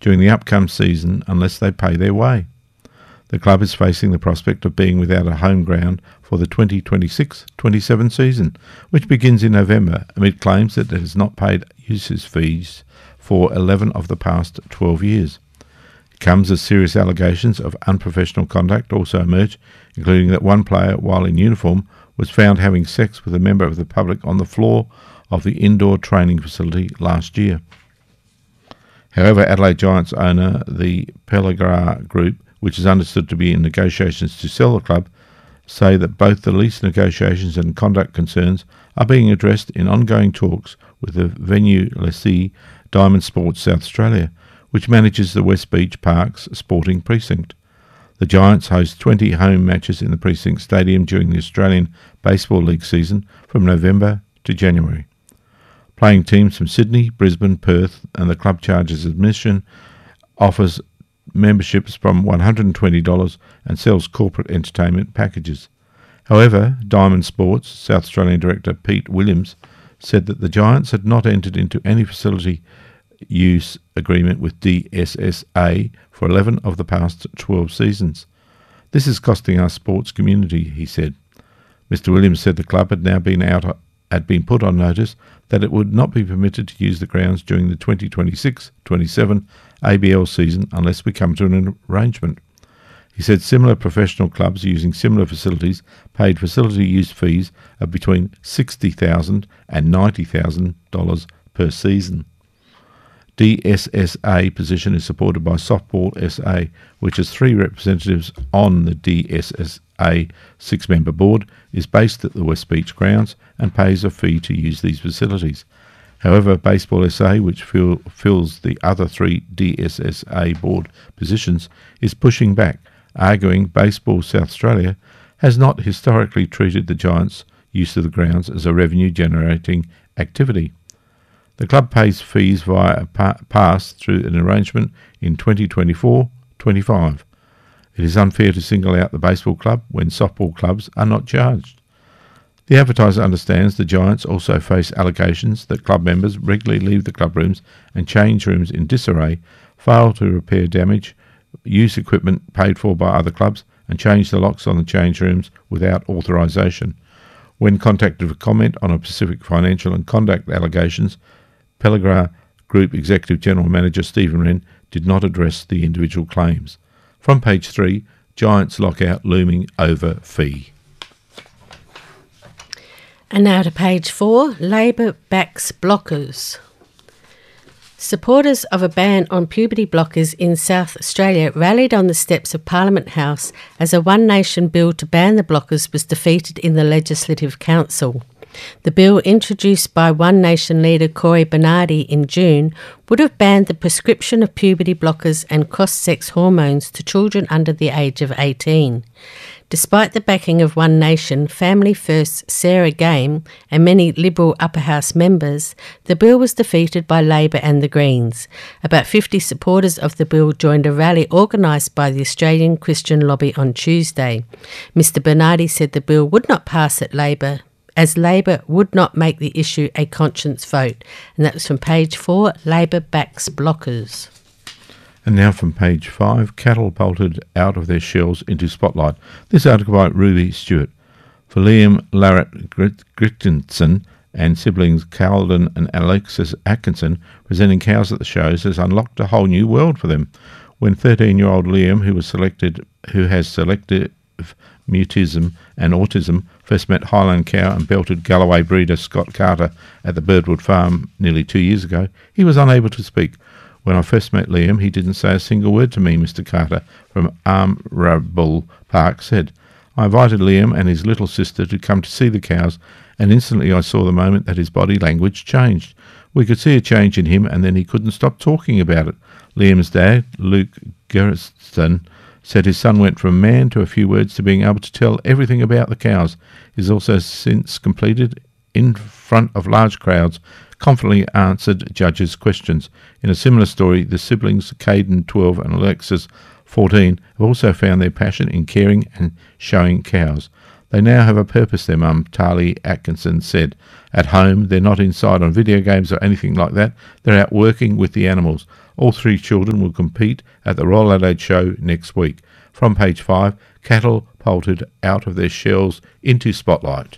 during the upcoming season unless they pay their way. The club is facing the prospect of being without a home ground for the 2026-27 season, which begins in November, amid claims that it has not paid usage fees for 11 of the past 12 years. It comes as serious allegations of unprofessional conduct also emerge, including that one player, while in uniform, was found having sex with a member of the public on the floor of the indoor training facility last year. However, Adelaide Giants owner, the Pellegrino Group, which is understood to be in negotiations to sell the club, say that both the lease negotiations and conduct concerns are being addressed in ongoing talks with the venue lessee Diamond Sports South Australia, which manages the West Beach Parks sporting precinct. The Giants host 20 home matches in the precinct stadium during the Australian Baseball League season from November to January. Playing teams from Sydney, Brisbane, Perth, and the club charges admission, offers memberships from $120 and sells corporate entertainment packages. However, Diamond Sports South Australian director Pete Williams said that the Giants had not entered into any facility use agreement with DSSA for 11 of the past 12 seasons. This is costing our sports community, he said. Mr. Williams said the club had now been put on notice that it would not be permitted to use the grounds during the 2026-27 ABL season unless we come to an arrangement. He said similar professional clubs using similar facilities paid facility use fees of between $60,000 and $90,000 per season. DSSA position is supported by Softball SA, which has 3 representatives on the DSSA 6-member board, is based at the West Beach grounds and pays a fee to use these facilities. However, Baseball SA, which fills the other 3 DSSA board positions, is pushing back, arguing Baseball South Australia has not historically treated the Giants' use of the grounds as a revenue-generating activity. The club pays fees via a pass through an arrangement in 2024-25. It is unfair to single out the baseball club when softball clubs are not charged. The advertiser understands the Giants also face allegations that club members regularly leave the club rooms and change rooms in disarray, fail to repair damage, use equipment paid for by other clubs, and change the locks on the change rooms without authorisation. When contacted for comment on a specific financial and conduct allegations, Pellegrino Group Executive General Manager Stephen Wren did not address the individual claims. From page 3, Giants lockout looming over fee. And now to page 4, Labor backs blockers. Supporters of a ban on puberty blockers in South Australia rallied on the steps of Parliament House as a One Nation bill to ban the blockers was defeated in the Legislative Council. The bill, introduced by One Nation leader Cory Bernardi in June, would have banned the prescription of puberty blockers and cross-sex hormones to children under the age of 18. Despite the backing of One Nation, Family First's Sarah Game and many Liberal Upper House members, the bill was defeated by Labor and the Greens. About 50 supporters of the bill joined a rally organised by the Australian Christian Lobby on Tuesday. Mr Bernardi said the bill would not pass at Labor, as Labor would not make the issue a conscience vote. And that was from page 4, Labor backs blockers. And now from page 5, cattle bolted out of their shells into spotlight. This article by Ruby Stewart. For Liam Larratt Grittinson and siblings Calden and Alexis Atkinson, presenting cows at the shows has unlocked a whole new world for them. When 13-year-old Liam, who has selective mutism and autism, first met Highland cow and belted Galloway breeder Scott Carter at the Birdwood farm nearly 2 years ago, he was unable to speak. When I first met Liam, he didn't say a single word to me, Mr Carter from Armrabble Park said. I invited Liam and his little sister to come to see the cows, and instantly I saw the moment that his body language changed. We could see a change in him, and then he couldn't stop talking about it. Liam's dad, Luke Gerriston, said his son went from man to a few words to being able to tell everything about the cows. He's also since completed, in front of large crowds, confidently answered judges' questions. In a similar story, the siblings Caden, 12, and Alexis, 14, have also found their passion in caring and showing cows. They now have a purpose, their mum, Tali Atkinson, said. At home, they're not inside on video games or anything like that. They're out working with the animals. All 3 children will compete at the Royal Adelaide Show next week. From page 5, cattle bolted out of their shells into spotlight.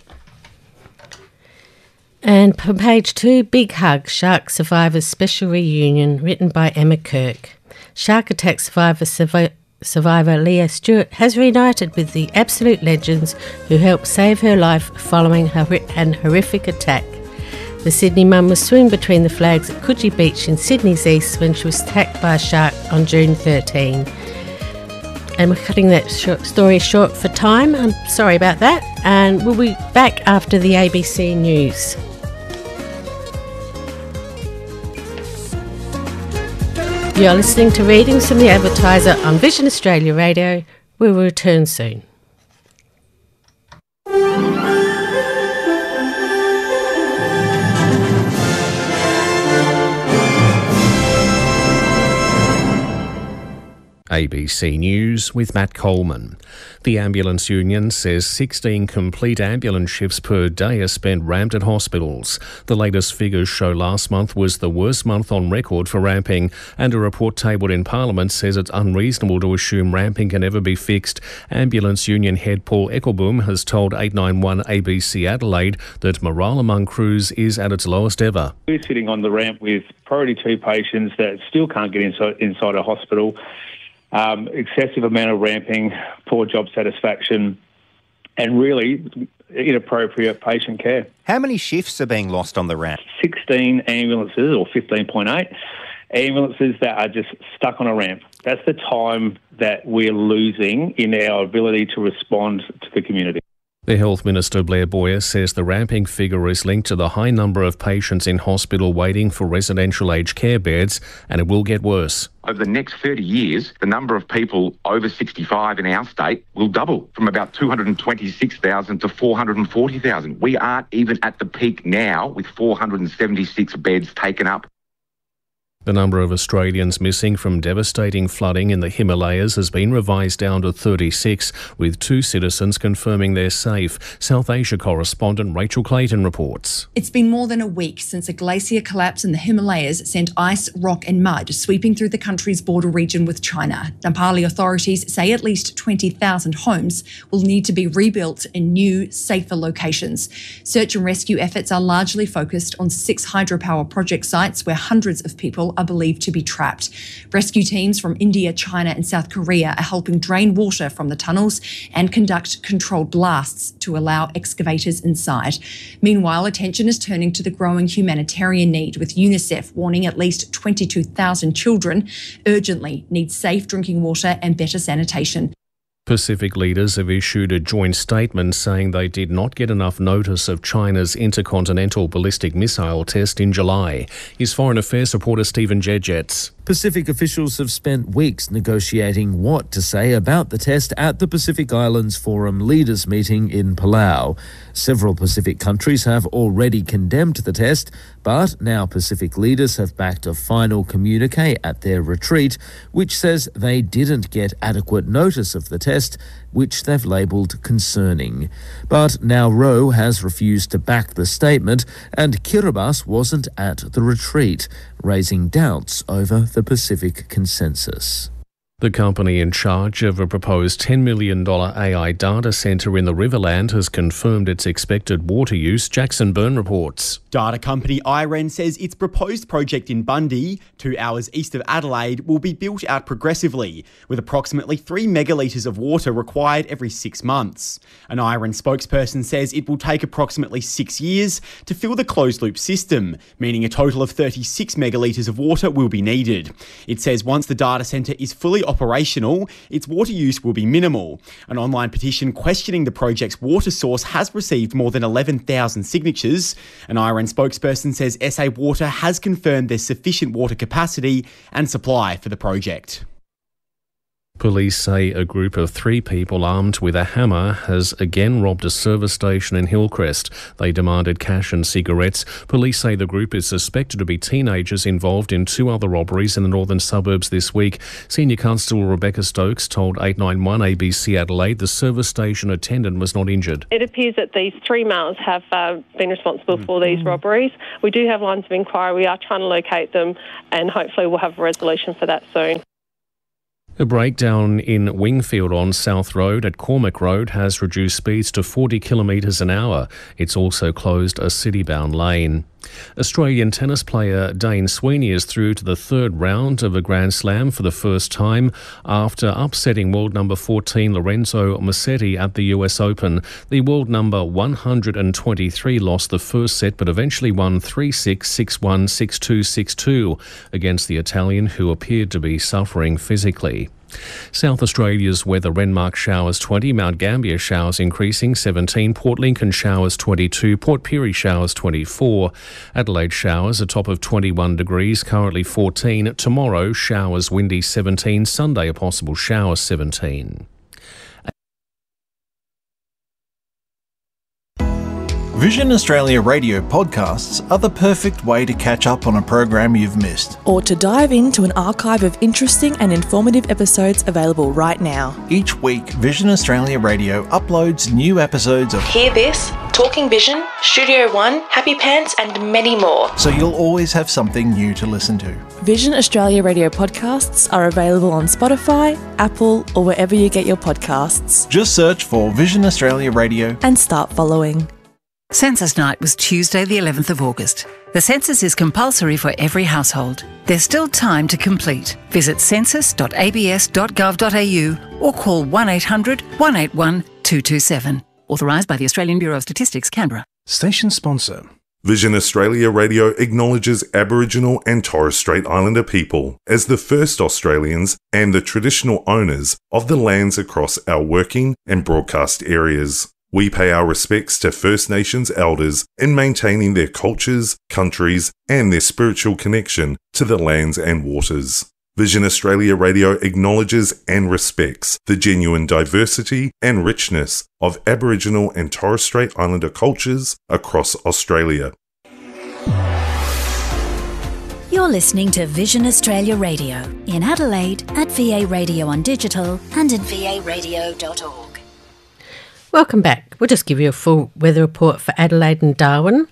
And from page 2, Big Hug, Shark Survivors Special Reunion, written by Emma Kirk. Shark attack survivor Leah Stewart has reunited with the absolute legends who helped save her life following an horrific attack. The Sydney mum was swimming between the flags at Coogee Beach in Sydney's east when she was attacked by a shark on June 13. And we're cutting that story short for time. I'm sorry about that. And we'll be back after the ABC News. You're listening to readings from the Advertiser on Vision Australia Radio. We will return soon. ABC News with Matt Coleman. The Ambulance Union says 16 complete ambulance shifts per day are spent ramped at hospitals. The latest figures show last month was the worst month on record for ramping, and a report tabled in Parliament says it's unreasonable to assume ramping can ever be fixed. Ambulance Union head Paul Eckelboom has told 891 ABC Adelaide that morale among crews is at its lowest ever. We're sitting on the ramp with priority 2 patients that still can't get inside a hospital. Excessive amount of ramping, poor job satisfaction, and really inappropriate patient care. How many shifts are being lost on the ramp? 16 ambulances, or 15.8 ambulances that are just stuck on a ramp. That's the time that we're losing in our ability to respond to the community. The Health Minister Blair Boyer says the ramping figure is linked to the high number of patients in hospital waiting for residential aged care beds, and it will get worse. Over the next 30 years, the number of people over 65 in our state will double from about 226,000 to 440,000. We aren't even at the peak now with 476 beds taken up. The number of Australians missing from devastating flooding in the Himalayas has been revised down to 36, with 2 citizens confirming they're safe. South Asia correspondent Rachel Clayton reports. It's been more than a week since a glacier collapse in the Himalayas sent ice, rock and mud sweeping through the country's border region with China. Nepali authorities say at least 20,000 homes will need to be rebuilt in new, safer locations. Search and rescue efforts are largely focused on 6 hydropower project sites where hundreds of people are believed to be trapped. Rescue teams from India, China and South Korea are helping drain water from the tunnels and conduct controlled blasts to allow excavators inside. Meanwhile, attention is turning to the growing humanitarian need, with UNICEF warning at least 22,000 children urgently need safe drinking water and better sanitation. Pacific leaders have issued a joint statement saying they did not get enough notice of China's intercontinental ballistic missile test in July. Here's Foreign Affairs reporter Stephen Jedgetts. Pacific officials have spent weeks negotiating what to say about the test at the Pacific Islands Forum leaders meeting in Palau. Several Pacific countries have already condemned the test, but now Pacific leaders have backed a final communique at their retreat, which says they didn't get adequate notice of the test, which they've labelled concerning. But Nauru has refused to back the statement, and Kiribati wasn't at the retreat, raising doubts over the Pacific consensus. The company in charge of a proposed $10 million AI data centre in the Riverland has confirmed its expected water use. Jackson Byrne reports. Data company IREN says its proposed project in Bundy, 2 hours east of Adelaide, will be built out progressively, with approximately 3 megalitres of water required every 6 months. An IREN spokesperson says it will take approximately 6 years to fill the closed-loop system, meaning a total of 36 megalitres of water will be needed. It says once the data centre is fully operational, its water use will be minimal. An online petition questioning the project's water source has received more than 11,000 signatures. An IREN spokesperson says SA Water has confirmed there's sufficient water capacity and supply for the project. Police say a group of 3 people armed with a hammer has again robbed a service station in Hillcrest. They demanded cash and cigarettes. Police say the group is suspected to be teenagers involved in 2 other robberies in the northern suburbs this week. Senior Constable Rebecca Stokes told 891 ABC Adelaide the service station attendant was not injured. It appears that these 3 males have been responsible for these robberies. We do have lines of inquiry. We are trying to locate them, and hopefully we'll have a resolution for that soon. A breakdown in Wingfield on South Road at Cormac Road has reduced speeds to 40 kilometres an hour. It's also closed a city-bound lane. Australian tennis player Dane Sweeney is through to the 3rd round of a Grand Slam for the first time after upsetting world number 14 Lorenzo Musetti at the US Open. The world number 123 lost the first set but eventually won 3-6, 6-1, 6-2, 6-2 against the Italian, who appeared to be suffering physically. South Australia's weather: Renmark showers 20, Mount Gambier showers increasing 17, Port Lincoln showers 22, Port Pirie showers 24, Adelaide showers a top of 21 degrees, currently 14, tomorrow showers windy 17, Sunday a possible shower 17. Vision Australia radio podcasts are the perfect way to catch up on a program you've missed. Or to dive into an archive of interesting and informative episodes available right now. Each week, Vision Australia Radio uploads new episodes of Hear This, Talking Vision, Studio One, Happy Pants and many more. So you'll always have something new to listen to. Vision Australia radio podcasts are available on Spotify, Apple or wherever you get your podcasts. Just search for Vision Australia Radio and start following. Census Night was Tuesday the 11th of August. The census is compulsory for every household. There's still time to complete. Visit census.abs.gov.au or call 1800 181 227. Authorised by the Australian Bureau of Statistics, Canberra. Station sponsor. Vision Australia Radio acknowledges Aboriginal and Torres Strait Islander people as the first Australians and the traditional owners of the lands across our working and broadcast areas. We pay our respects to First Nations elders in maintaining their cultures, countries, and their spiritual connection to the lands and waters. Vision Australia Radio acknowledges and respects the genuine diversity and richness of Aboriginal and Torres Strait Islander cultures across Australia. You're listening to Vision Australia Radio in Adelaide at VA Radio on digital and at varadio.org. Welcome back. We'll just give you a full weather report for Adelaide and Darwin.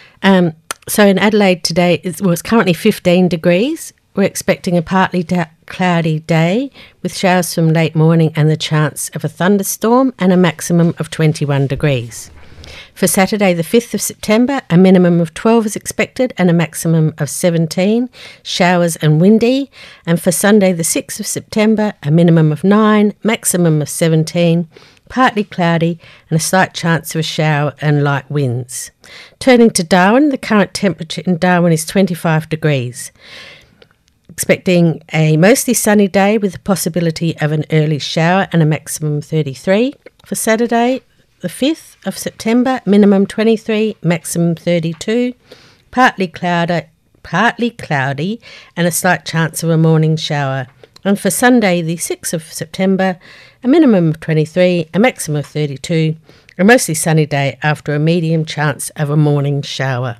So in Adelaide today, it's currently 15 degrees. We're expecting a partly cloudy day with showers from late morning and the chance of a thunderstorm and a maximum of 21 degrees. For Saturday the 5th of September, a minimum of 12 is expected and a maximum of 17, showers and windy. And for Sunday the 6th of September, a minimum of 9, maximum of 17, partly cloudy and a slight chance of a shower and light winds. Turning to Darwin, the current temperature in Darwin is 25 degrees. Expecting a mostly sunny day with the possibility of an early shower and a maximum of 33. For Saturday, the 5th of September, minimum 23, maximum 32, partly cloudy and a slight chance of a morning shower. And for Sunday, the 6th of September, a minimum of 23, a maximum of 32, a mostly sunny day after a medium chance of a morning shower.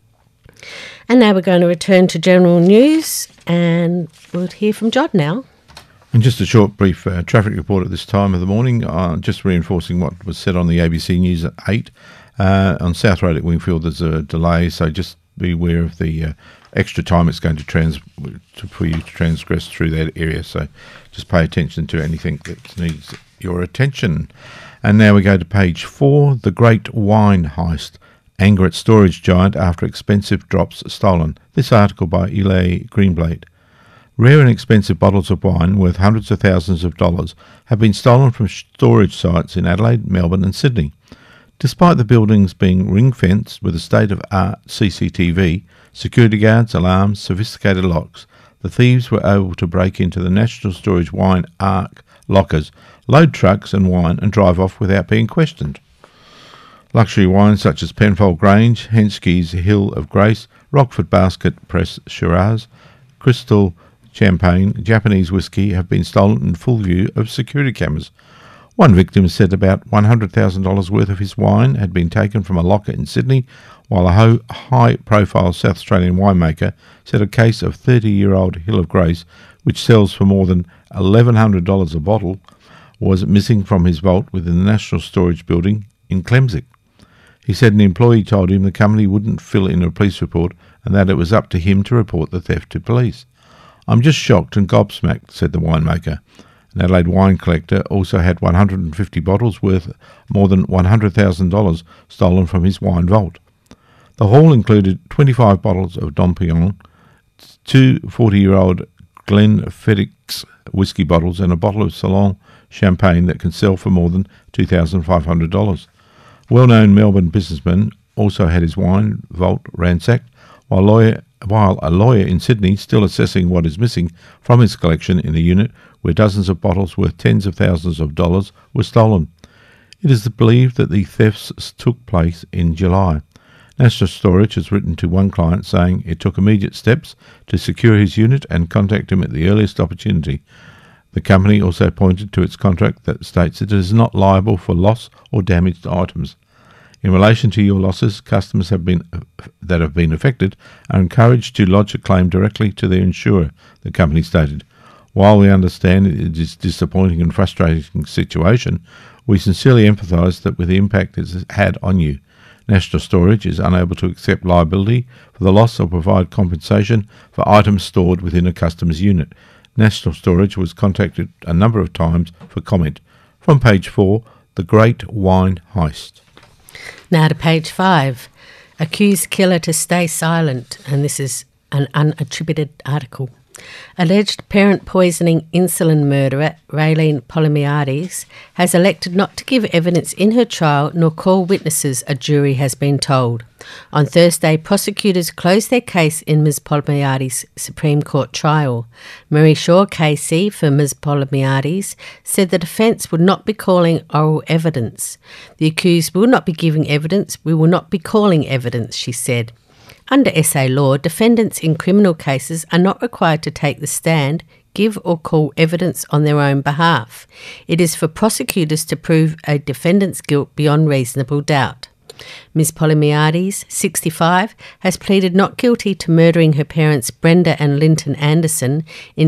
And now we're going to return to general news, and we'll hear from John now. And just a short, brief traffic report at this time of the morning, just reinforcing what was said on the ABC News at 8. On South Road at Wingfield, there's a delay, so just be aware of the extra time it's going to for you to transgress through that area. So just pay attention to anything that needs your attention. And now we go to page 4, the Great Wine Heist. Anger at storage giant after expensive drops stolen. This article by Eli Greenblatt. Rare and expensive bottles of wine worth hundreds of thousands of dollars have been stolen from storage sites in Adelaide, Melbourne and Sydney. Despite the buildings being ring-fenced with a state-of-art CCTV, security guards, alarms, sophisticated locks, the thieves were able to break into the National Storage Wine Ark lockers, load trucks and wine and drive off without being questioned. Luxury wines such as Penfold Grange, Henschke's Hill of Grace, Rockford Basket Press Shiraz, Crystal champagne, Japanese whiskey have been stolen in full view of security cameras. One victim said about $100,000 worth of his wine had been taken from a locker in Sydney, while a high-profile South Australian winemaker said a case of 30-year-old Hill of Grace, which sells for more than $1,100 a bottle, was missing from his vault within the National Storage Building in Clemsick. He said an employee told him the company wouldn't fill in a police report and that it was up to him to report the theft to police. "I'm just shocked and gobsmacked," said the winemaker. An Adelaide wine collector also had 150 bottles worth more than $100,000 stolen from his wine vault. The haul included 25 bottles of Dom Pérignon, 2 40-year-old Glenfiddich whiskey bottles and a bottle of Ceylon champagne that can sell for more than $2,500. Well-known Melbourne businessman also had his wine vault ransacked, while a lawyer in Sydney still assessing what is missing from his collection in a unit where dozens of bottles worth tens of thousands of dollars were stolen. It is believed that the thefts took place in July. National Storage has written to one client saying it took immediate steps to secure his unit and contact him at the earliest opportunity. The company also pointed to its contract that states that it is not liable for loss or damaged items. In relation to your losses, customers that have been affected are encouraged to lodge a claim directly to their insurer, the company stated. While we understand it is a disappointing and frustrating situation, we sincerely empathise that with the impact it has had on you. National Storage is unable to accept liability for the loss or provide compensation for items stored within a customer's unit. National Storage was contacted a number of times for comment. From page 4, The Great Wine Heist. Now to page 5. Accused killer to stay silent, and this is an unattributed article. Alleged parent poisoning insulin murderer Raylene Polymiades has elected not to give evidence in her trial nor call witnesses, a jury has been told. On Thursday, prosecutors closed their case in Ms Polymiades' Supreme Court trial. Mary Shaw KC for Ms Polymiades said the defence would not be calling oral evidence. The accused will not be giving evidence, we will not be calling evidence, she said. Under SA law, defendants in criminal cases are not required to take the stand, give or call evidence on their own behalf. It is for prosecutors to prove a defendant's guilt beyond reasonable doubt. Ms Polymiades, 65, has pleaded not guilty to murdering her parents Brenda and Linton Anderson in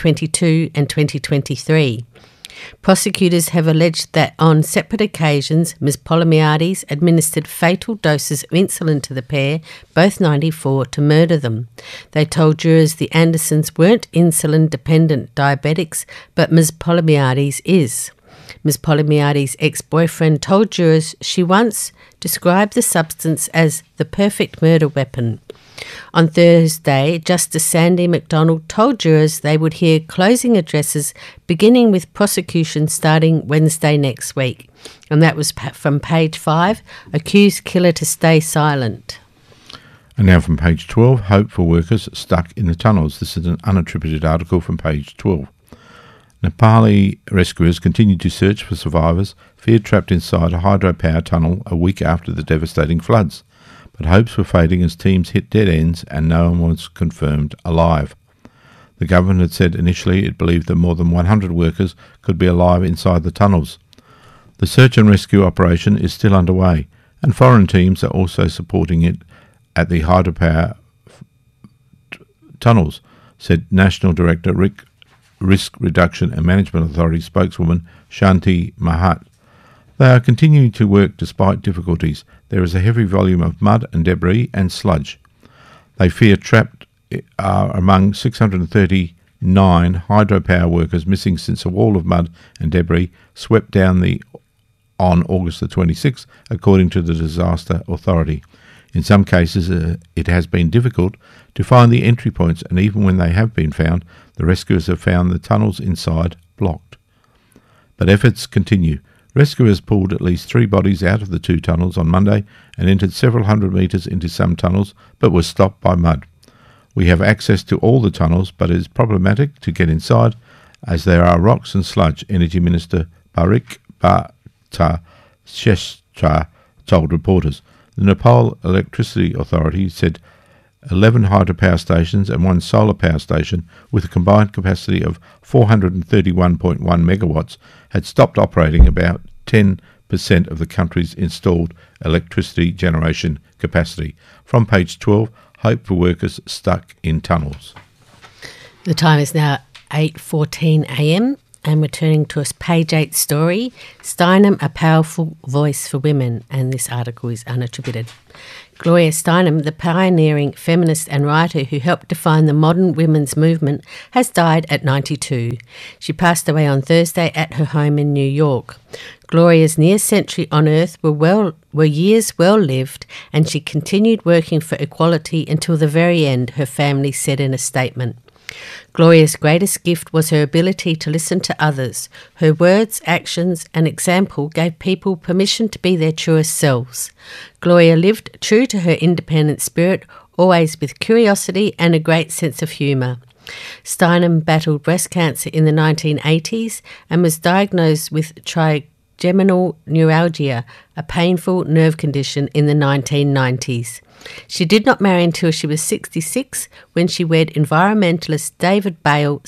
2022 and 2023. Prosecutors have alleged that on separate occasions, Ms Polymiades administered fatal doses of insulin to the pair, both 94, to murder them. They told jurors the Andersons weren't insulin-dependent diabetics, but Ms Polymiades is. Ms Polymiades' ex-boyfriend told jurors she once described the substance as the perfect murder weapon. On Thursday, Justice Sandy McDonald told jurors they would hear closing addresses beginning with prosecution starting Wednesday next week. And that was from page 5, Accused killer to stay silent. And now from page 12, Hope for workers stuck in the tunnels. This is an unattributed article from page 12. Nepali rescuers continued to search for survivors feared trapped inside a hydropower tunnel a week after the devastating floods. But hopes were fading as teams hit dead ends and no one was confirmed alive. The government had said initially it believed that more than 100 workers could be alive inside the tunnels. The search and rescue operation is still underway, and foreign teams are also supporting it at the hydropower tunnels, said National Director Risk Reduction and Management Authority spokeswoman Shanti Mahat. They are continuing to work despite difficulties. There is a heavy volume of mud and debris and sludge. They fear trapped are among 639 hydropower workers missing since a wall of mud and debris swept down on August the 26th, according to the Disaster Authority. In some cases, it has been difficult to find the entry points, and even when they have been found, the rescuers have found the tunnels inside blocked. But efforts continue. Rescuers pulled at least 3 bodies out of the 2 tunnels on Monday and entered several hundred metres into some tunnels, but were stopped by mud. We have access to all the tunnels, but it is problematic to get inside as there are rocks and sludge, Energy Minister Parik Bhattacharya told reporters. The Nepal Electricity Authority said 11 hydropower stations and 1 solar power station with a combined capacity of 431.1 megawatts had stopped operating about 10% of the country's installed electricity generation capacity. From page 12, hope for workers stuck in tunnels. The time is now 8:14 a.m. and we're turning to a page 8 story, Steinem, a powerful voice for women, and this article is unattributed. Gloria Steinem, the pioneering feminist and writer who helped define the modern women's movement, has died at 92. She passed away on Thursday at her home in New York. Gloria's near century on earth were years well lived, and she continued working for equality until the very end, her family said in a statement. Gloria's greatest gift was her ability to listen to others. Her words, actions and example gave people permission to be their truest selves. Gloria lived true to her independent spirit, always with curiosity and a great sense of humour. Steinem battled breast cancer in the 1980s and was diagnosed with trigeminal neuralgia, a painful nerve condition, in the 1990s. She did not marry until she was 66, when she wed environmentalist David Bale,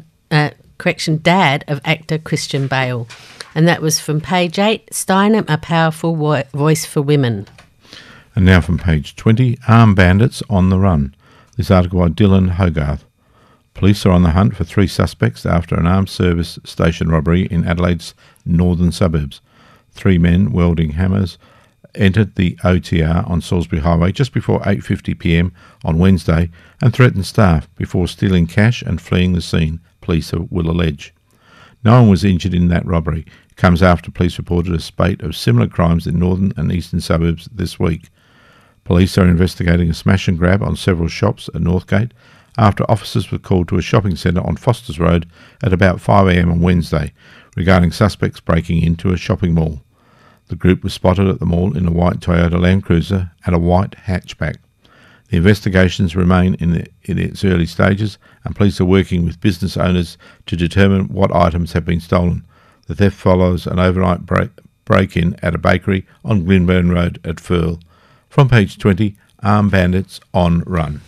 dad of actor Christian Bale. And that was from page 8, Steinem, a powerful voice for women. And now from page 20, armed bandits on the run. This article by Dylan Hogarth. Police are on the hunt for 3 suspects after an armed service station robbery in Adelaide's northern suburbs. 3 men wielding hammers entered the OTR on Salisbury Highway just before 8:50 p.m. on Wednesday and threatened staff before stealing cash and fleeing the scene, police will allege. No one was injured in that robbery. It comes after police reported a spate of similar crimes in northern and eastern suburbs this week. Police are investigating a smash and grab on several shops at Northgate after officers were called to a shopping centre on Fosters Road at about 5 a.m. on Wednesday regarding suspects breaking into a shopping mall. The group was spotted at the mall in a white Toyota Land Cruiser and a white hatchback. The investigations remain in its early stages, and police are working with business owners to determine what items have been stolen. The theft follows an overnight break-in at a bakery on Glenburn Road at Firle. From page 20, armed bandits on run.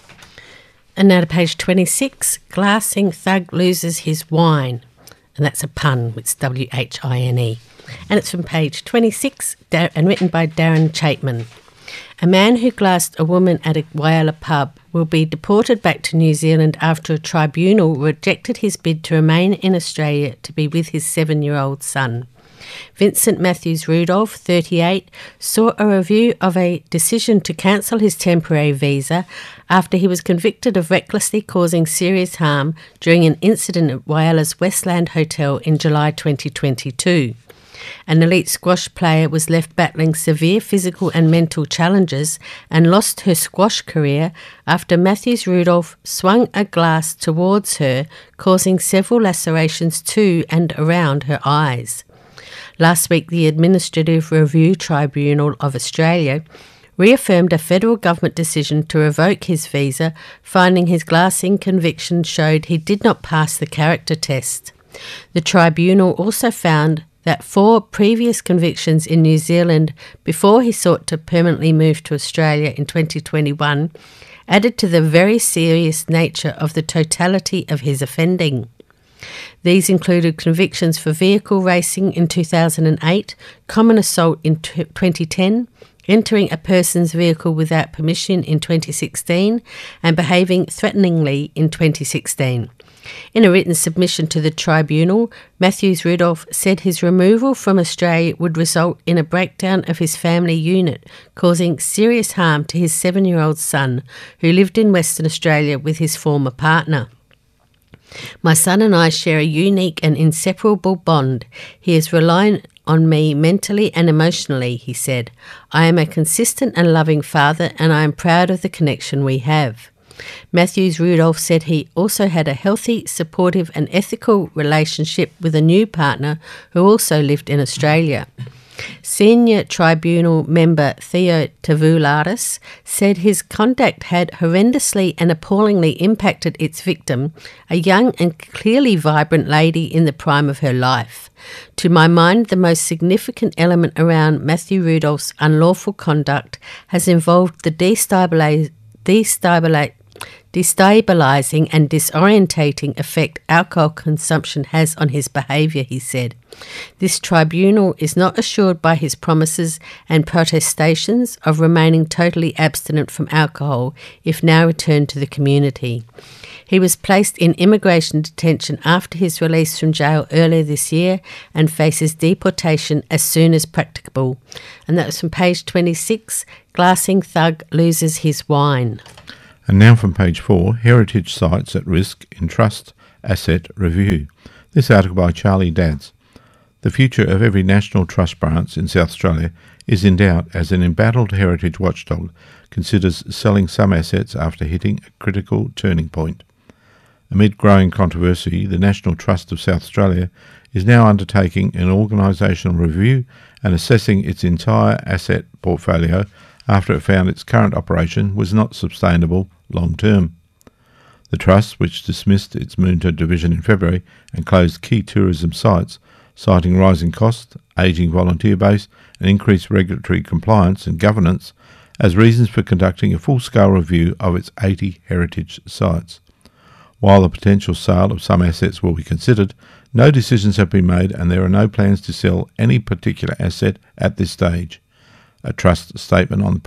And now to page 26, glassing thug loses his wine. And that's a pun, it's W-H-I-N-E. And it's from page 26 and written by Darren Chapman. A man who glassed a woman at a Whyalla pub will be deported back to New Zealand after a tribunal rejected his bid to remain in Australia to be with his 7-year-old son. Vincent Matthews Rudolph, 38, saw a review of a decision to cancel his temporary visa after he was convicted of recklessly causing serious harm during an incident at Whyalla's Westland Hotel in July 2022. An elite squash player was left battling severe physical and mental challenges and lost her squash career after Matthews Rudolph swung a glass towards her, causing several lacerations to and around her eyes. Last week, the Administrative Review Tribunal of Australia reaffirmed a federal government decision to revoke his visa, finding his glassing conviction showed he did not pass the character test. The tribunal also found that 4 previous convictions in New Zealand before he sought to permanently move to Australia in 2021 added to the very serious nature of the totality of his offending. These included convictions for vehicle racing in 2008, common assault in 2010, entering a person's vehicle without permission in 2016, and behaving threateningly in 2016. In a written submission to the tribunal, Matthews Rudolph said his removal from Australia would result in a breakdown of his family unit, causing serious harm to his 7-year-old son, who lived in Western Australia with his former partner. My son and I share a unique and inseparable bond. He is relying on me mentally and emotionally, he said. I am a consistent and loving father, and I am proud of the connection we have. Matthews Rudolph said he also had a healthy, supportive and ethical relationship with a new partner who also lived in Australia. Senior tribunal member Theo Tavoularis said his conduct had horrendously and appallingly impacted its victim, a young and clearly vibrant lady in the prime of her life. To my mind, the most significant element around Matthew Rudolph's unlawful conduct has involved the destabilising and disorientating effect alcohol consumption has on his behaviour, he said. This tribunal is not assured by his promises and protestations of remaining totally abstinent from alcohol if now returned to the community. He was placed in immigration detention after his release from jail earlier this year and faces deportation as soon as practicable. And that was from page 26, Glassing Thug Loses His Wine. And now from page 4, Heritage Sites at Risk in Trust Asset Review. This article by Charlie Dadds. The future of every National Trust branch in South Australia is in doubt as an embattled heritage watchdog considers selling some assets after hitting a critical turning point. Amid growing controversy, the National Trust of South Australia is now undertaking an organisational review and assessing its entire asset portfolio after it found its current operation was not sustainable long term. The Trust, which dismissed its Moonta division in February and closed key tourism sites, citing rising costs, ageing volunteer base and increased regulatory compliance and governance as reasons for conducting a full-scale review of its 80 heritage sites. While the potential sale of some assets will be considered, no decisions have been made and there are no plans to sell any particular asset at this stage. A Trust statement on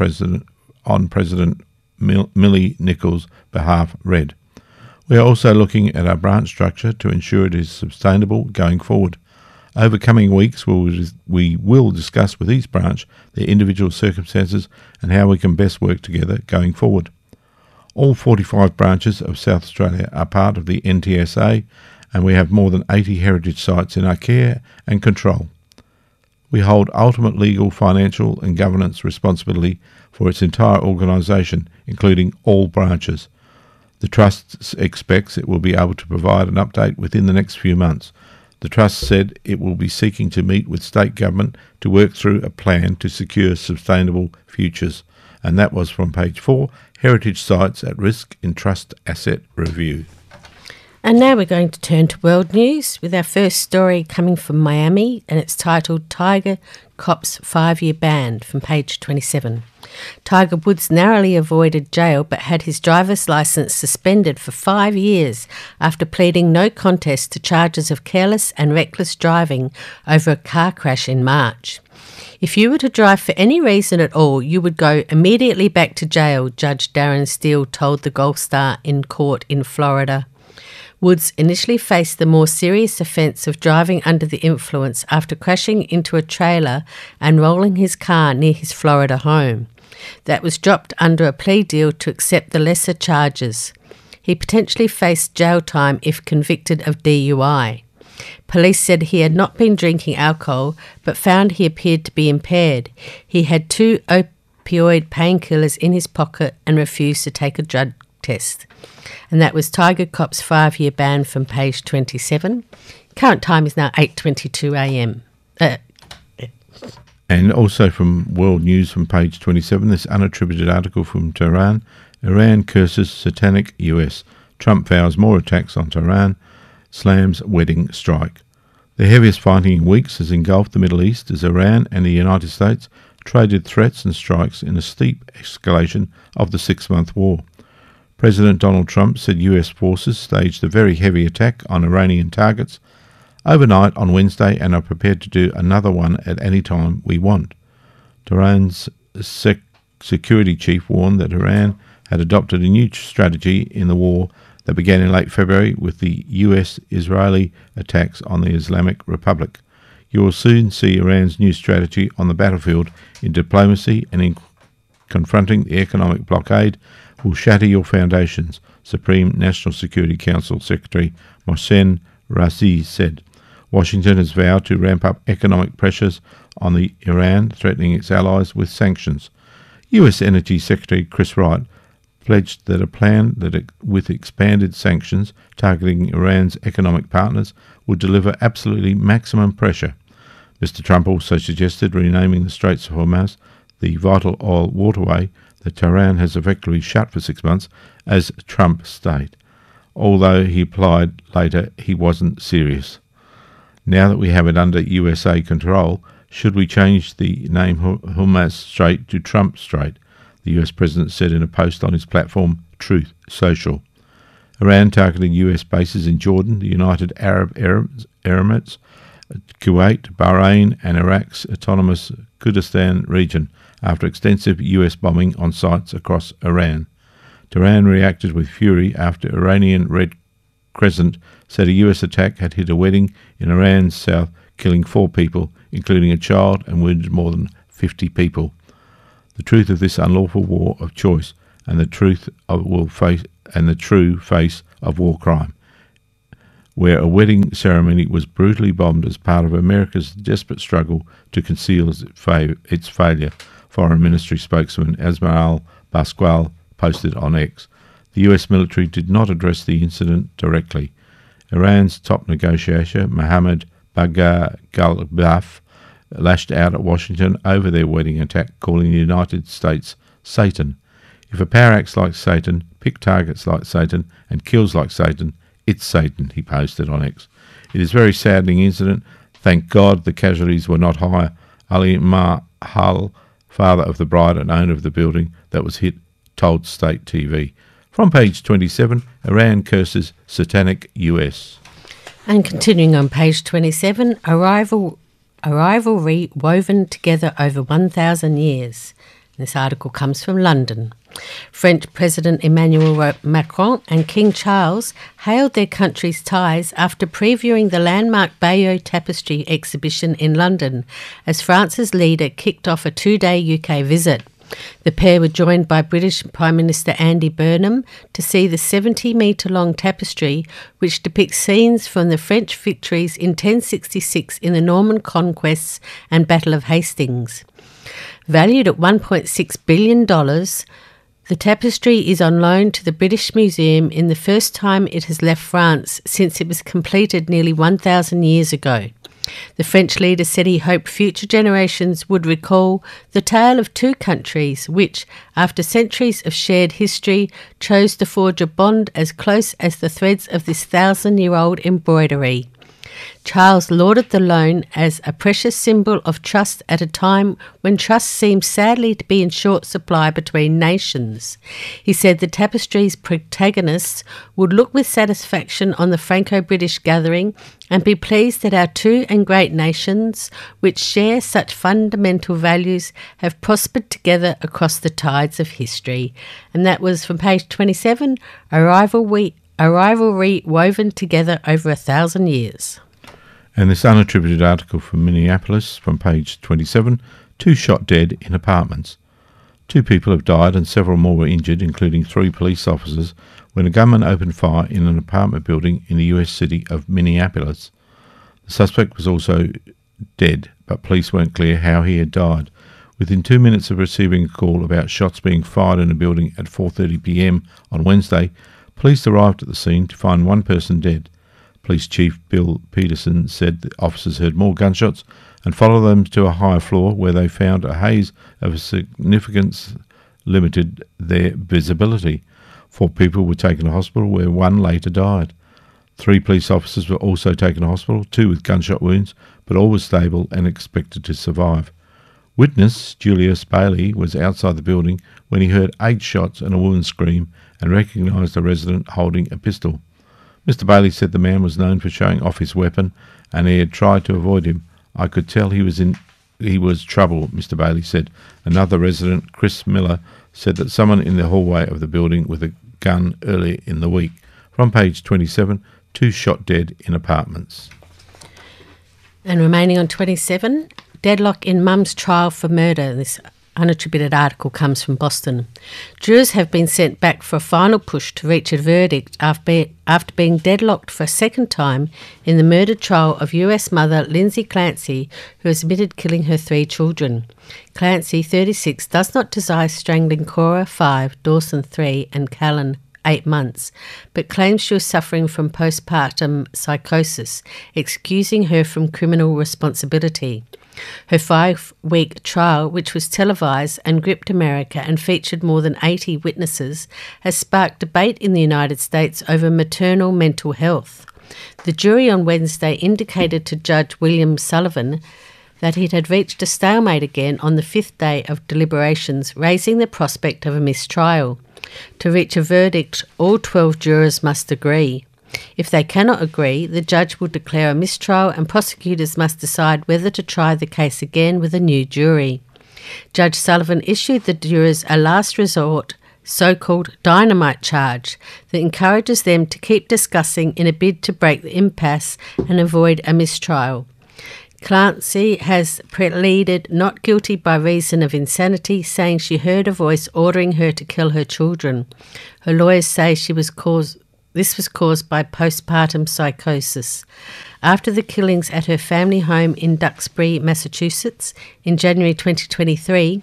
President Millie Nichols' behalf read, "We are also looking at our branch structure to ensure it is sustainable going forward. Over coming weeks we will discuss with each branch their individual circumstances and how we can best work together going forward." All 45 branches of South Australia are part of the NTSA and we have more than 80 heritage sites in our care and control. We hold ultimate legal, financial and governance responsibility for its entire organisation, including all branches. The Trust expects it will be able to provide an update within the next few months. The Trust said it will be seeking to meet with state government to work through a plan to secure sustainable futures. And that was from page 4, Heritage Sites at Risk in Trust Asset Review. And now we're going to turn to world news with our first story coming from Miami, and it's titled Tiger Cops 5-Year Ban from page 27. Tiger Woods narrowly avoided jail but had his driver's licence suspended for 5 years after pleading no contest to charges of careless and reckless driving over a car crash in March. If you were to drive for any reason at all, you would go immediately back to jail, Judge Darren Steele told the Golf Star in court in Florida. Woods initially faced the more serious offence of driving under the influence after crashing into a trailer and rolling his car near his Florida home. That was dropped under a plea deal to accept the lesser charges. He potentially faced jail time if convicted of DUI. Police said he had not been drinking alcohol, but found he appeared to be impaired. He had 2 opioid painkillers in his pocket and refused to take a drug test. And that was Tiger Cop's 5-year ban from page 27. Current time is now 8:22 a.m. And also from World News from page 27, this unattributed article from Tehran. Iran curses satanic US. Trump vows more attacks on Tehran. Slams wedding strike. The heaviest fighting in weeks has engulfed the Middle East as Iran and the United States traded threats and strikes in a steep escalation of the 6-month war. President Donald Trump said US forces staged a very heavy attack on Iranian targets overnight on Wednesday and are prepared to do another one at any time we want. Tehran's security chief warned that Iran had adopted a new strategy in the war that began in late February with the US-Israeli attacks on the Islamic Republic. You will soon see Iran's new strategy on the battlefield in diplomacy and in confronting the economic blockade will shatter your foundations, Supreme National Security Council Secretary Mohsen Razi said. Washington has vowed to ramp up economic pressures on the Iran, threatening its allies with sanctions. US Energy Secretary Chris Wright pledged that a plan with expanded sanctions targeting Iran's economic partners would deliver absolutely maximum pressure. Mr. Trump also suggested renaming the Straits of Hormuz, the vital oil waterway that Tehran has effectively shut for 6 months, as Trump State, although he implied later he wasn't serious. Now that we have it under USA control, should we change the name Hormuz Strait to Trump Strait? the US president said in a post on his platform, Truth Social. Iran targeted US bases in Jordan, the United Arab Emirates, Kuwait, Bahrain and Iraq's autonomous Kurdistan region after extensive US bombing on sites across Iran. Tehran reacted with fury after Iranian Red Crescent said a US attack had hit a wedding in Iran's south, killing 4 people, including a child, and wounded more than 50 people. The truth of this unlawful war of choice and the true face of war crime, where a wedding ceremony was brutally bombed as part of America's desperate struggle to conceal its failure, Foreign Ministry spokesman Esmail Pascual posted on X. The US military did not address the incident directly. Iran's top negotiator, Mohammad Bagher Ghalibaf, lashed out at Washington over their wedding attack, calling the United States Satan. If a power acts like Satan, picks targets like Satan, and kills like Satan, it's Satan, he posted on X. It is a very saddening incident. Thank God the casualties were not higher. Ali Mahal, father of the bride and owner of the building that was hit, told State TV. From page 27, Iran curses satanic US. And continuing on page 27, a rivalry woven together over 1,000 years. This article comes from London. French President Emmanuel Macron and King Charles hailed their country's ties after previewing the landmark Bayeux Tapestry exhibition in London as France's leader kicked off a 2-day UK visit. The pair were joined by British Prime Minister Andy Burnham to see the 70-metre-long tapestry, which depicts scenes from the French victories in 1066 in the Norman conquests and Battle of Hastings. Valued at $1.6 billion, the tapestry is on loan to the British Museum in the first time it has left France since it was completed nearly 1,000 years ago. The French leader said he hoped future generations would recall the tale of 2 countries which, after centuries of shared history, chose to forge a bond as close as the threads of this 1,000-year-old embroidery. Charles lauded the loan as a precious symbol of trust at a time when trust seems sadly to be in short supply between nations. He said the tapestry's protagonists would look with satisfaction on the Franco-British gathering and be pleased that our 2 and great nations, which share such fundamental values, have prospered together across the tides of history. And that was from page 27, a rivalry woven together over 1,000 years. And this unattributed article from Minneapolis from page 27, 2 shot dead in apartments. 2 people have died and several more were injured, including 3 police officers, when a gunman opened fire in an apartment building in the US city of Minneapolis. The suspect was also dead, but police weren't clear how he had died. Within 2 minutes of receiving a call about shots being fired in a building at 4:30 p.m. on Wednesday, police arrived at the scene to find 1 person dead. Police Chief Bill Peterson said the officers heard more gunshots and followed them to a higher floor where they found a haze of significance limited their visibility. 4 people were taken to hospital where 1 later died. 3 police officers were also taken to hospital, 2 with gunshot wounds, but all were stable and expected to survive. Witness Julius Bailey was outside the building when he heard 8 shots and a woman scream and recognised a resident holding a pistol. Mr. Bailey said the man was known for showing off his weapon and he had tried to avoid him. I could tell he was trouble, Mr. Bailey said. Another resident, Chris Miller, said that someone in the hallway of the building with a gun earlier in the week. From page 27, 2 shot dead in apartments. And remaining on 27, deadlock in mum's trial for murder. This unattributed article comes from Boston. Jurors have been sent back for a final push to reach a verdict after being deadlocked for a second time in the murder trial of US mother Lindsay Clancy, who admitted killing her 3 children. Clancy, 36, does not desire strangling Cora, 5, Dawson, 3 and Callan, 8 months, but claims she was suffering from postpartum psychosis, excusing her from criminal responsibility. Her 5-week trial, which was televised and gripped America and featured more than 80 witnesses, has sparked debate in the United States over maternal mental health. The jury on Wednesday indicated to Judge William Sullivan that it had reached a stalemate again on the 5th day of deliberations, raising the prospect of a mistrial. To reach a verdict, all 12 jurors must agree. If they cannot agree, the judge will declare a mistrial and prosecutors must decide whether to try the case again with a new jury. Judge Sullivan issued the jurors a last resort, so-called dynamite charge that encourages them to keep discussing in a bid to break the impasse and avoid a mistrial. Clancy has pleaded not guilty by reason of insanity, saying she heard a voice ordering her to kill her children. Her lawyers say this was caused by postpartum psychosis. After the killings at her family home in Duxbury, Massachusetts, in January 2023,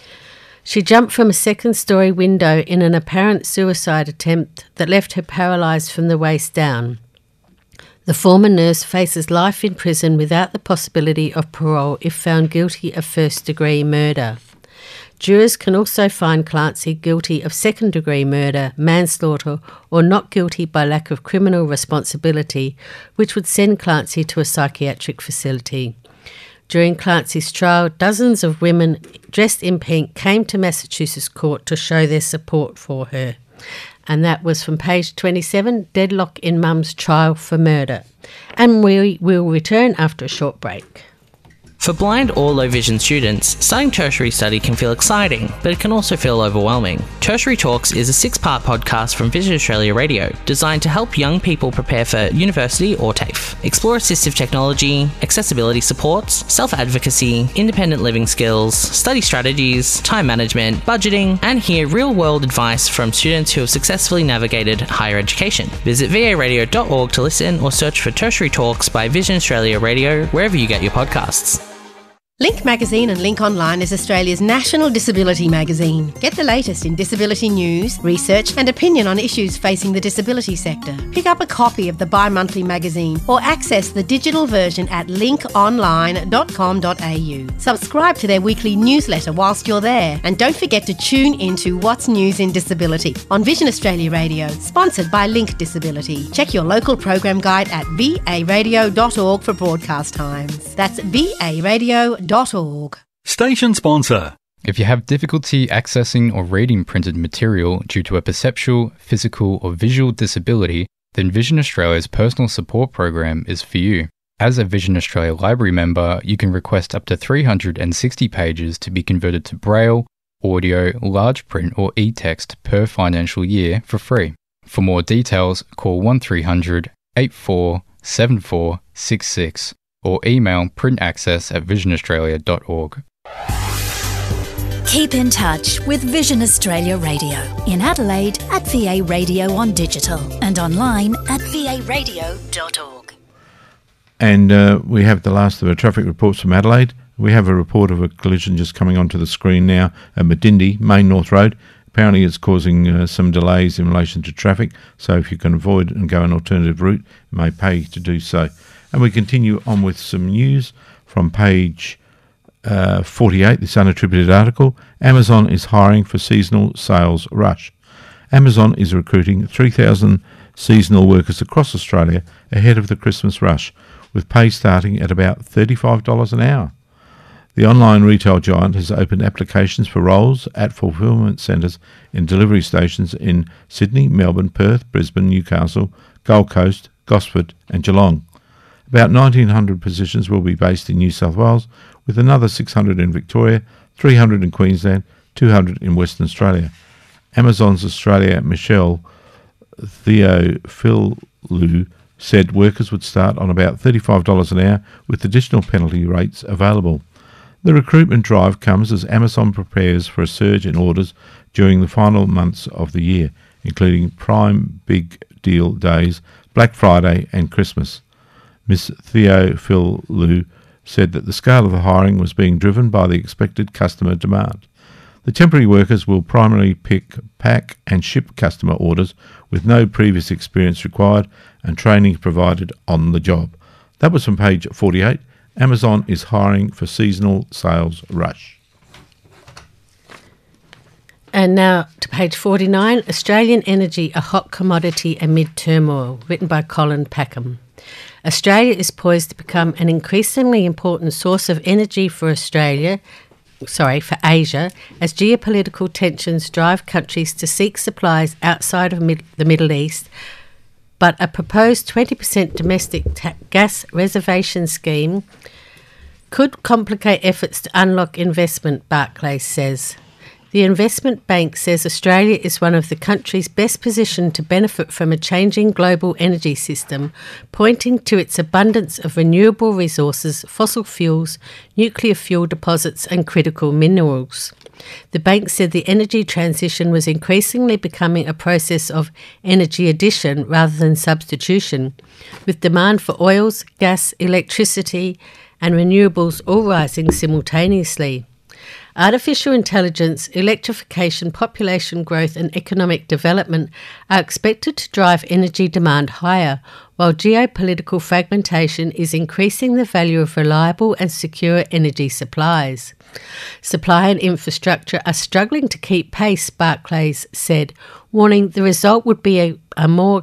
she jumped from a second-story window in an apparent suicide attempt that left her paralysed from the waist down. The former nurse faces life in prison without the possibility of parole if found guilty of first-degree murder. Jurors can also find Clancy guilty of second-degree murder, manslaughter, or not guilty by lack of criminal responsibility, which would send Clancy to a psychiatric facility. During Clancy's trial, dozens of women dressed in pink came to Massachusetts court to show their support for her. And that was from page 27, Deadlock in Mum's Trial for Murder. And we will return after a short break. For blind or low vision students, starting tertiary study can feel exciting, but it can also feel overwhelming. Tertiary Talks is a 6-part podcast from Vision Australia Radio, designed to help young people prepare for university or TAFE. Explore assistive technology, accessibility supports, self-advocacy, independent living skills, study strategies, time management, budgeting, and hear real-world advice from students who have successfully navigated higher education. Visit varadio.org to listen or search for Tertiary Talks by Vision Australia Radio wherever you get your podcasts. Link Magazine and Link Online is Australia's national disability magazine. Get the latest in disability news, research and opinion on issues facing the disability sector. Pick up a copy of the bi-monthly magazine or access the digital version at linkonline.com.au. Subscribe to their weekly newsletter whilst you're there, and don't forget to tune into What's News in Disability on Vision Australia Radio, sponsored by Link Disability. Check your local program guide at varadio.org for broadcast times. That's varadio.org. Station sponsor. If you have difficulty accessing or reading printed material due to a perceptual, physical or visual disability, then Vision Australia's personal support program is for you. As a Vision Australia Library member, you can request up to 360 pages to be converted to Braille, audio, large print or e-text per financial year for free. For more details, call 1300 847466 or email printaccess@visionaustralia.org. Keep in touch with Vision Australia Radio in Adelaide at VA Radio on digital and online at varadio.org. And we have the last of our traffic reports from Adelaide. We have a report of a collision just coming onto the screen now at Medindi, Main North Road. Apparently it's causing some delays in relation to traffic, so if you can avoid and go an alternative route, it may pay to do so. And we continue on with some news from page 48, this unattributed article. Amazon is hiring for seasonal sales rush. Amazon is recruiting 3,000 seasonal workers across Australia ahead of the Christmas rush, with pay starting at about $35 an hour. The online retail giant has opened applications for roles at fulfilment centres in delivery stations in Sydney, Melbourne, Perth, Brisbane, Newcastle, Gold Coast, Gosford and Geelong. About 1,900 positions will be based in New South Wales, with another 600 in Victoria, 300 in Queensland, 200 in Western Australia. Amazon's Australia Michelle Theophilou said workers would start on about $35 an hour, with additional penalty rates available. The recruitment drive comes as Amazon prepares for a surge in orders during the final months of the year, including Prime Big Deal Days, Black Friday and Christmas. Ms. Theophilou said that the scale of the hiring was being driven by the expected customer demand. The temporary workers will primarily pick, pack and ship customer orders with no previous experience required and training provided on the job. That was from page 48. Amazon is hiring for seasonal sales rush. And now to page 49, Australian energy, a hot commodity amid turmoil, written by Colin Packham. Australia is poised to become an increasingly important source of energy for Asia, as geopolitical tensions drive countries to seek supplies outside of the Middle East. But a proposed 20% domestic gas reservation scheme could complicate efforts to unlock investment, Barclays says. The investment bank says Australia is one of the countries best positioned to benefit from a changing global energy system, pointing to its abundance of renewable resources, fossil fuels, nuclear fuel deposits and critical minerals. The bank said the energy transition was increasingly becoming a process of energy addition rather than substitution, with demand for oils, gas, electricity and renewables all rising simultaneously. Artificial intelligence, electrification, population growth and economic development are expected to drive energy demand higher, while geopolitical fragmentation is increasing the value of reliable and secure energy supplies. Supply and infrastructure are struggling to keep pace, Barclays said, warning the result would be a more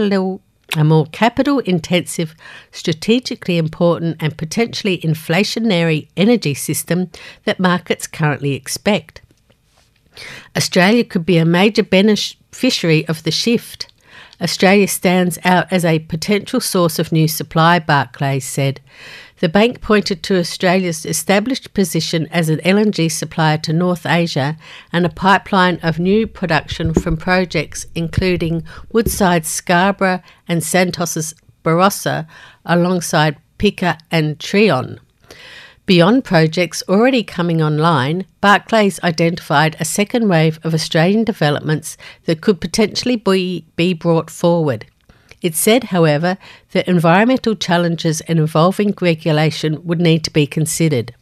capital-intensive, strategically important and potentially inflationary energy system that markets currently expect. Australia could be a major beneficiary of the shift. Australia stands out as a potential source of new supply, Barclays said. The bank pointed to Australia's established position as an LNG supplier to North Asia and a pipeline of new production from projects including Woodside's Scarborough and Santos's Barossa alongside Pikka and Trion. Beyond projects already coming online, Barclays identified a second wave of Australian developments that could potentially be brought forward. It said, however, that environmental challenges and evolving regulation would need to be considered.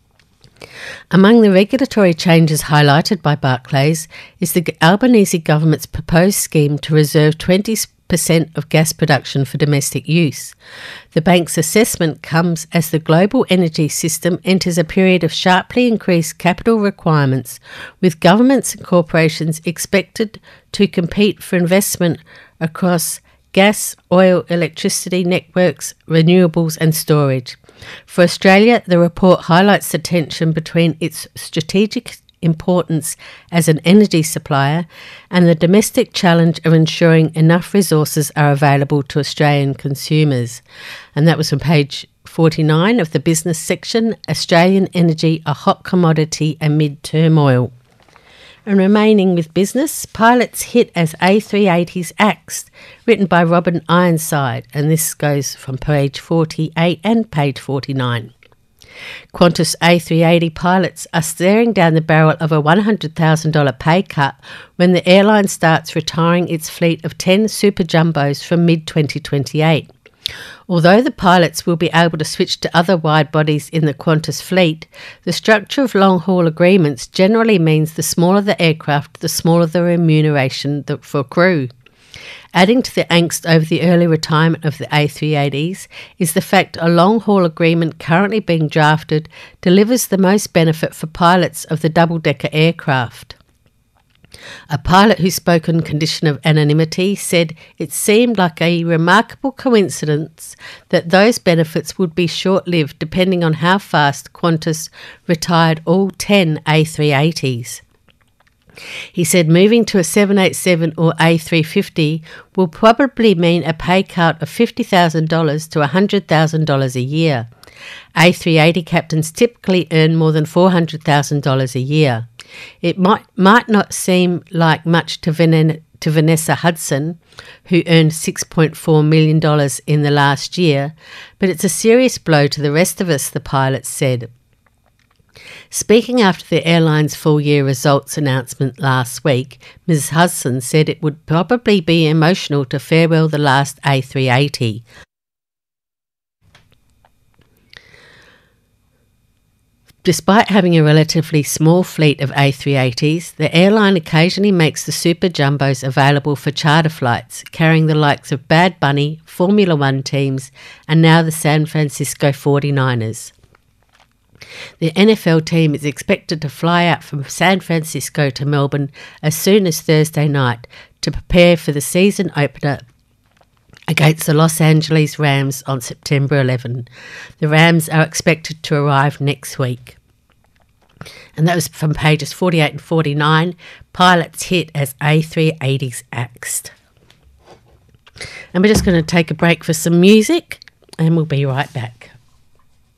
Among the regulatory changes highlighted by Barclays is the Albanese government's proposed scheme to reserve 20% of gas production for domestic use. The bank's assessment comes as the global energy system enters a period of sharply increased capital requirements, with governments and corporations expected to compete for investment across gas, oil, electricity networks, renewables and storage. For Australia, the report highlights the tension between its strategic importance as an energy supplier and the domestic challenge of ensuring enough resources are available to Australian consumers. And that was on page 49 of the business section, Australian energy, a hot commodity amid turmoil. And remaining with business, pilots hit as A380s axed, written by Robin Ironside, and this goes from page 48 and page 49. Qantas A380 pilots are staring down the barrel of a $100,000 pay cut when the airline starts retiring its fleet of 10 Super Jumbos from mid-2028. Although the pilots will be able to switch to other wide bodies in the Qantas fleet, the structure of long-haul agreements generally means the smaller the aircraft, the smaller the remuneration for crew. Adding to the angst over the early retirement of the A380s is the fact a long-haul agreement currently being drafted delivers the most benefit for pilots of the double-decker aircraft. A pilot who spoke on condition of anonymity said it seemed like a remarkable coincidence that those benefits would be short-lived depending on how fast Qantas retired all 10 A380s. He said moving to a 787 or A350 will probably mean a pay cut of $50,000 to $100,000 a year. A380 captains typically earn more than $400,000 a year. It might not seem like much to Vanessa Hudson, who earned $6.4 million in the last year, but it's a serious blow to the rest of us, the pilot said. Speaking after the airline's full-year results announcement last week, Ms. Hudson said it would probably be emotional to farewell the last A380. Despite having a relatively small fleet of A380s, the airline occasionally makes the Super Jumbos available for charter flights, carrying the likes of Bad Bunny, Formula One teams, and now the San Francisco 49ers. The NFL team is expected to fly out from San Francisco to Melbourne as soon as Thursday night to prepare for the season opener against the Los Angeles Rams on September 11. The Rams are expected to arrive next week. And that was from pages 48 and 49. Pilots hit as A380s axed. And we're just going to take a break for some music, and we'll be right back.